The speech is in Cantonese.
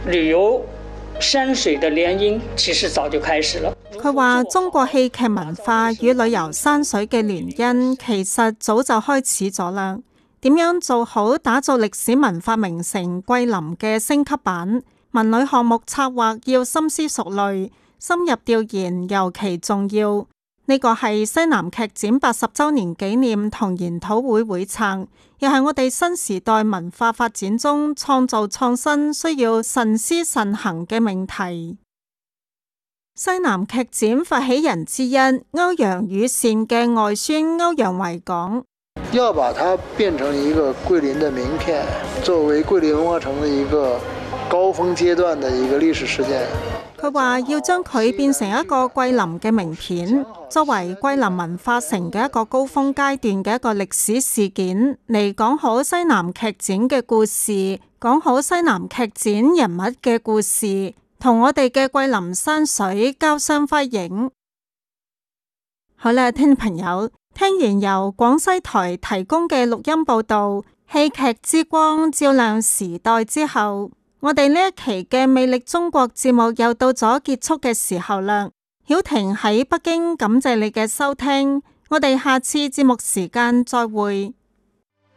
旅遊山水的聯姻其實早就開始了。 佢話中國戲劇文化與旅遊山水嘅聯姻其實早就開始咗啦。點樣做好打造歷史文化名城桂林嘅升級版？文旅項目策劃要深思熟慮，深入調研尤其重要。呢個係西南劇展80週年紀念同研討會會冊，又係我哋新時代文化發展中創造創新需要慎思慎行嘅命題。西南劇展發起人之一歐陽予善嘅外孫歐陽維講： 要把它變成一個桂林的名片，作為桂林文化城的一個高峰階段的一個歷史事件。 佢話要將佢變成一個桂林嘅名片，作為桂林文化城嘅一個高峰階段嘅一個歷史事件，嚟講好西南劇展嘅故事，講好西南劇展人物嘅故事，同我哋嘅桂林山水交相輝映。好啦，聽眾朋友，聽完由廣西台提供嘅錄音報道，戲劇之光照亮時代之後，我哋呢一期嘅魅力中國節目又到咗結束嘅時候啦。曉婷喺北京感謝你嘅收聽，我哋下次節目時間再會。